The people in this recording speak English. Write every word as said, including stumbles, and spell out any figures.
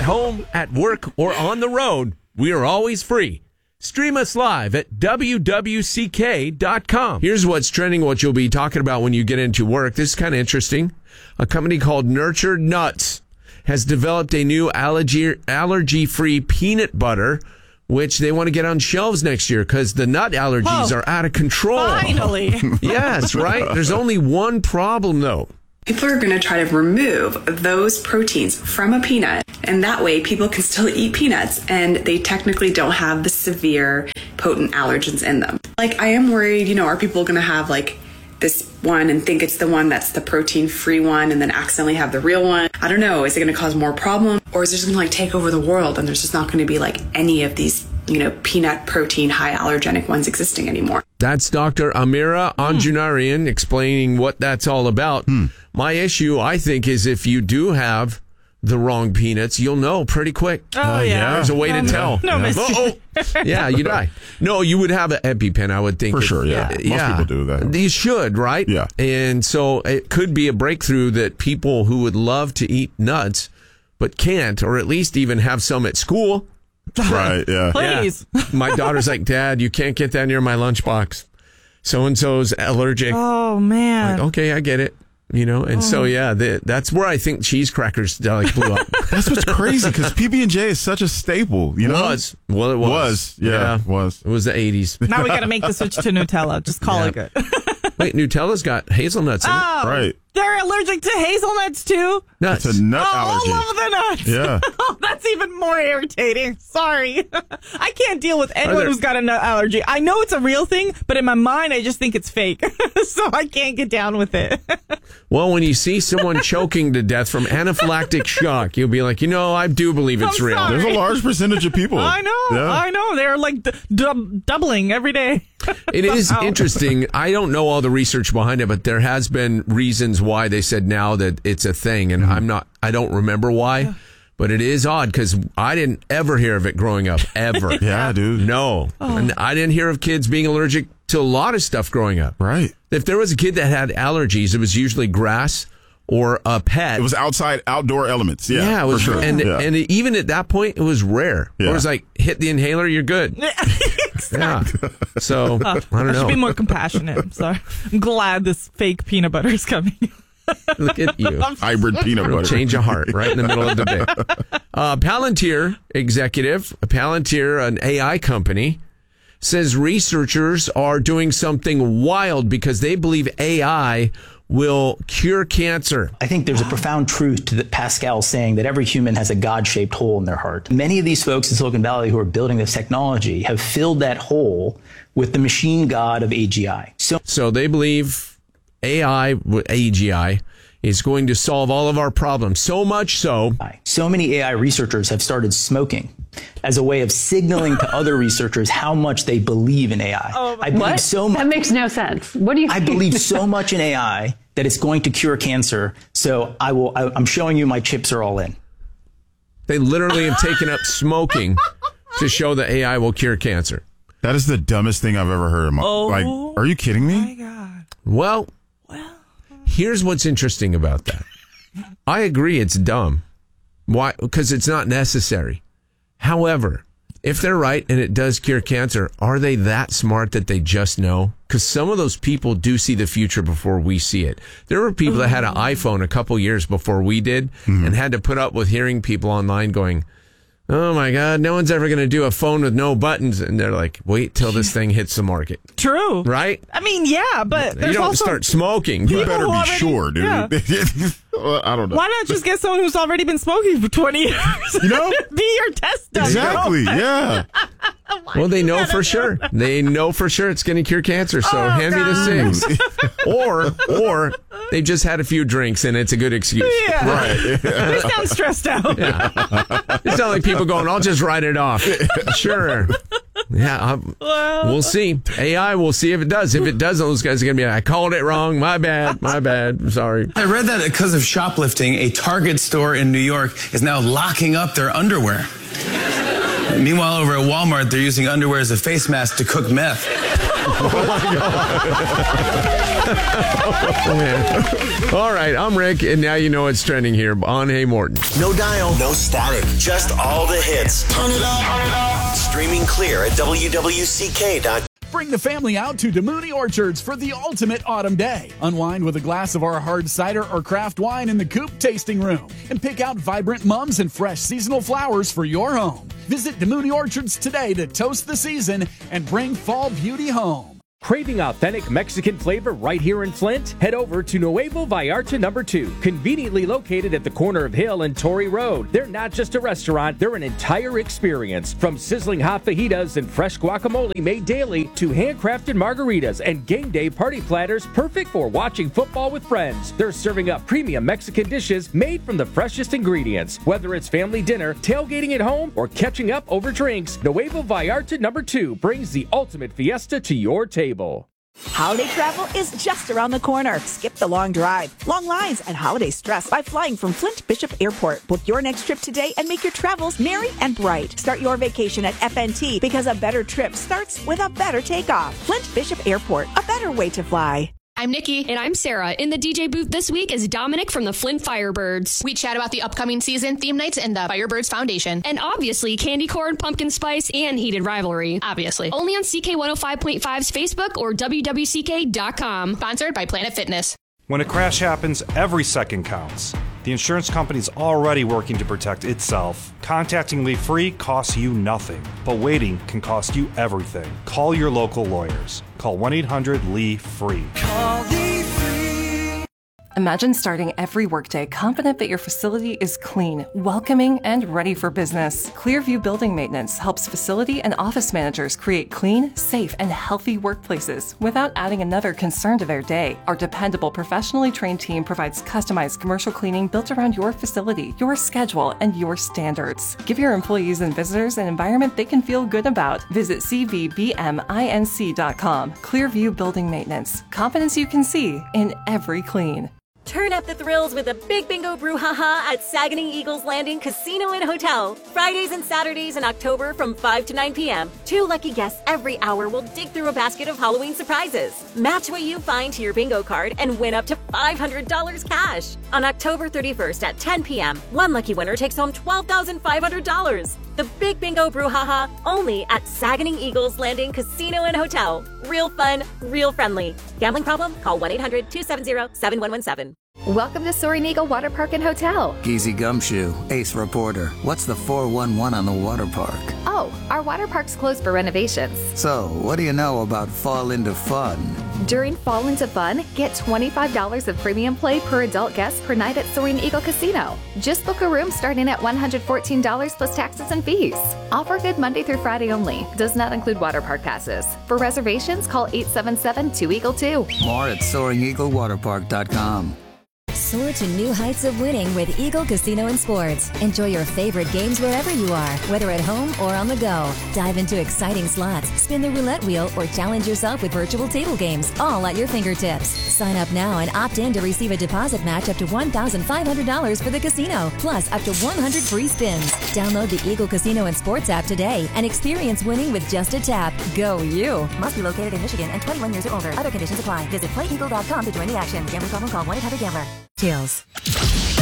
home, at work, or on the road, we are always free. Stream us live at W W C K dot com. Here's what's trending, what you'll be talking about when you get into work. This is kind of interesting. A company called Nurtured Nuts has developed a new allergy, allergy-free peanut butter, which they want to get on shelves next year because the nut allergies oh, are out of control. Finally. Yes, right? There's only one problem, though. People are going to try to remove those proteins from a peanut, and that way people can still eat peanuts, and they technically don't have the severe, potent allergens in them. Like, I am worried, you know, are people going to have, like, this one and think it's the one that's the protein-free one and then accidentally have the real one? I don't know. Is it going to cause more problems? Or is it just going to, like, take over the world, and there's just not going to be, like, any of these, you know, peanut protein, high allergenic ones existing anymore? That's Doctor Amira Anjunarian explaining what that's all about. Hmm. My issue, I think, is if you do have the wrong peanuts, you'll know pretty quick. Oh, uh, yeah. There's a way no, to tell. No, no oh, oh. Yeah, you die. No, you would have an EpiPen, I would think. For sure, yeah. Uh, Most yeah. people do that. You should, right? Yeah. And so it could be a breakthrough that people who would love to eat nuts but can't, or at least even have some at school. Right, yeah. Please. Yeah. My daughter's like, Dad, you can't get that near my lunchbox. So-and-so's allergic. Oh, man. Like, okay, I get it. You know, and oh. so, yeah, the, that's where I think cheese crackers uh, like blew up. That's what's crazy, because P B and J is such a staple, you know? Was. Well, it was. Was, yeah, yeah. was. It was the eighties. Now we got to make the switch to Nutella. Just call yeah. it good. Wait, Nutella's got hazelnuts in oh, it. Right. They're allergic to hazelnuts, too? Nuts. It's a nut oh, allergy. All of the nuts. Yeah. Oh, that's even more irritating. Sorry. I can't deal with anyone there... who's got a nut allergy. I know it's a real thing, but in my mind, I just think it's fake. So I can't get down with it. Well, when you see someone choking to death from anaphylactic shock, you'll be like, you know, I do believe it's I'm real. sorry. There's a large percentage of people. I know. Yeah. I know. They're like d- d- doubling every day. It is interesting. I don't know all the research behind it, but there has been reasons why they said now that it's a thing, and mm-hmm. I'm not. I don't remember why, but it is odd because I didn't ever hear of it growing up, ever. Yeah, dude. No, oh. and I didn't hear of kids being allergic to a lot of stuff growing up. Right. If there was a kid that had allergies, it was usually grass or a pet. It was outside, outdoor elements. Yeah, yeah, it was, for sure. And yeah. and even at that point, it was rare. Yeah. It was like, hit the inhaler, you're good. Yeah. So, uh, I don't know. I should be more compassionate. I'm sorry. I'm glad this fake peanut butter is coming. Look at you. Hybrid peanut butter. Change of heart right in the middle of the day. Uh, Palantir executive, Palantir, an A I company, says researchers are doing something wild because they believe A I will cure cancer. I think there's a profound truth to the Pascal saying that every human has a God-shaped hole in their heart. Many of these folks in Silicon Valley who are building this technology have filled that hole with the machine god of A G I. So, so they believe A I, A G I, is going to solve all of our problems. So much so. So many A I researchers have started smoking as a way of signaling to other researchers how much they believe in A I. Oh, I believe what? so much. That makes no sense. What do you I believe so much in A I that it's going to cure cancer. So I will, I, I'm showing you my chips are all in. They literally have taken up smoking to show that A I will cure cancer. That is the dumbest thing I've ever heard. Oh, like, are you kidding me? My God. Well, well, here's what's interesting about that. I agree it's dumb. Why? Because it's not necessary. However, if they're right and it does cure cancer, are they that smart that they just know? Because some of those people do see the future before we see it. There were people that had an iPhone a couple years before we did mm-hmm. and had to put up with hearing people online going, oh my God, no one's ever going to do a phone with no buttons. And they're like, wait till this thing hits the market. True. Right? I mean, yeah, but there's you don't also start smoking. You better be already, sure, dude. Yeah. I don't know. Why not just get someone who's already been smoking for twenty years? You know? Be your test dummy. Exactly, yeah. Well, they know for sure. They know for sure it's going to cure cancer. So oh, hand God. me the six. or, or they've just had a few drinks and it's a good excuse. Yeah. Right. They sound stressed out. Yeah. It's not like people going, I'll just write it off. Sure. Yeah, well, we'll see. A I, we'll see if it does. If it doesn't, those guys are going to be like, I called it wrong. My bad. My bad. I'm sorry. I read that because of shoplifting, a Target store in New York is now locking up their underwear. Meanwhile, over at Walmart, they're using underwear as a face mask to cook meth. Oh, man. All right, I'm Rick, and now you know what's trending here on Hey Morton. No dial, no static, just all the hits. Turn it up, turn it up. Streaming clear at W W C K dot com. Bring the family out to Demooney Orchards for the ultimate autumn day. Unwind with a glass of our hard cider or craft wine in the Coop tasting room and pick out vibrant mums and fresh seasonal flowers for your home. Visit Demooney Orchards today to toast the season and bring fall beauty home. Craving authentic Mexican flavor right here in Flint? Head over to Nuevo Vallarta number two, conveniently located at the corner of Hill and Torrey Road. They're not just a restaurant, they're an entire experience. From sizzling hot fajitas and fresh guacamole made daily to handcrafted margaritas and game day party platters perfect for watching football with friends. They're serving up premium Mexican dishes made from the freshest ingredients. Whether it's family dinner, tailgating at home, or catching up over drinks, Nuevo Vallarta number two brings the ultimate fiesta to your table. Holiday travel is just around the corner. Skip the long drive, long lines, and holiday stress by flying from Flint Bishop Airport. Book your next trip today and make your travels merry and bright. Start your vacation at F N T because a better trip starts with a better takeoff. Flint Bishop Airport, a better way to fly. I'm Nikki. And I'm Sarah. In the D J booth this week is Dominic from the Flint Firebirds. We chat about the upcoming season, theme nights, and the Firebirds Foundation. And obviously, candy corn, pumpkin spice, and heated rivalry. Obviously. Only on C K one oh five point five's Facebook or W W C K dot com. Sponsored by Planet Fitness. When a crash happens, every second counts. The insurance company's already working to protect itself. Contacting Lee Free costs you nothing, but waiting can cost you everything. Call your local lawyers. Call one eight hundred L E E F R E E. Call Lee Free. Imagine starting every workday confident that your facility is clean, welcoming, and ready for business. Clearview Building Maintenance helps facility and office managers create clean, safe, and healthy workplaces without adding another concern to their day. Our dependable, professionally trained team provides customized commercial cleaning built around your facility, your schedule, and your standards. Give your employees and visitors an environment they can feel good about. Visit C V B M I N C dot com. Clearview Building Maintenance. Confidence you can see in every clean. Turn up the thrills with a big bingo brouhaha at Saguenay Eagles Landing Casino and Hotel. Fridays and Saturdays in October from five to nine p.m. Two lucky guests every hour will dig through a basket of Halloween surprises. Match what you find to your bingo card and win up to five hundred dollars cash. On October thirty-first at ten p.m., one lucky winner takes home twelve thousand five hundred dollars. The Big Bingo Brouhaha only at Saguenay Eagles Landing Casino and Hotel. Real fun, real friendly. Gambling problem? Call one eight hundred two seven zero seven one one seven. Welcome to Soaring Eagle Water Park and Hotel. Geezy Gumshoe, Ace Reporter. What's the four one one on the water park? Oh, our water park's closed for renovations. So, what do you know about Fall Into Fun? During Fall Into Fun, get twenty-five dollars of premium play per adult guest per night at Soaring Eagle Casino. Just book a room starting at one hundred fourteen dollars plus taxes and fees. Offer good Monday through Friday only. Does not include water park passes. For reservations, call eight seven seven two Eagle two. More at soaring eagle water park dot com. Soar to new heights of winning with Eagle Casino and Sports. Enjoy your favorite games wherever you are, whether at home or on the go. Dive into exciting slots, spin the roulette wheel, or challenge yourself with virtual table games, all at your fingertips. Sign up now and opt in to receive a deposit match up to one thousand five hundred dollars for the casino, plus up to one hundred free spins. Download the Eagle Casino and Sports app today and experience winning with just a tap. Go you! Must be located in Michigan and twenty-one years or older. Other conditions apply. Visit play eagle dot com to join the action. Gambling problem? Call one eight hundred gambler. Tails.